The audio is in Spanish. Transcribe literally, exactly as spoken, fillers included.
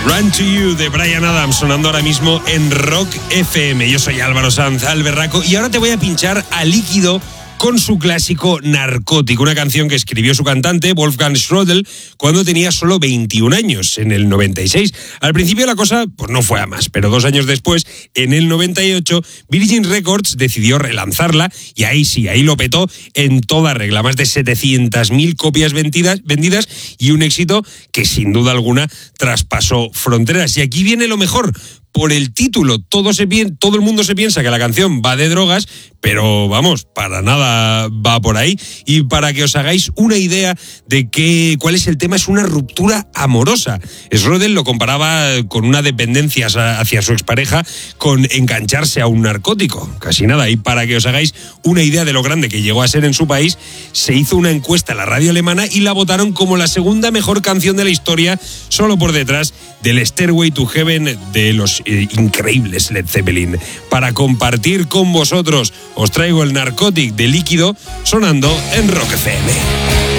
Run to You de Bryan Adams sonando ahora mismo en Rock F M. Yo soy Álvaro Sanz Alberraco y ahora te voy a pinchar a Líquido con su clásico Narcótico, una canción que escribió su cantante Wolfgang Schroedel cuando tenía solo veintiún años, en el noventa y seis. Al principio la cosa pues no fue a más, pero dos años después, en el noventa y ocho, Virgin Records decidió relanzarla y ahí sí, ahí lo petó en toda regla. Más de setecientas mil copias vendidas, vendidas y un éxito que sin duda alguna traspasó fronteras. Y aquí viene lo mejor. Por el título, todo, se, todo el mundo se piensa que la canción va de drogas, pero vamos, para nada va por ahí. Y para que os hagáis una idea de qué, cuál es el tema, es una ruptura amorosa. Schroedel lo comparaba con una dependencia hacia su expareja, con engancharse a un narcótico, casi nada. Y para que os hagáis una idea de lo grande que llegó a ser en su país, se hizo una encuesta en la radio alemana y la votaron como la segunda mejor canción de la historia, solo por detrás del Stairway to Heaven de los eh, increíbles Led Zeppelin. Para compartir con vosotros, os traigo el Narcotic de Líquido sonando en Rock F M.